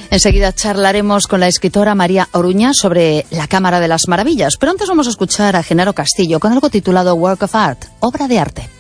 Enseguida charlaremos con la escritora María Oruña sobre la Cámara de las Maravillas, pero antes vamos a escuchar a Genaro Castillo con algo titulado Work of Art, obra de arte.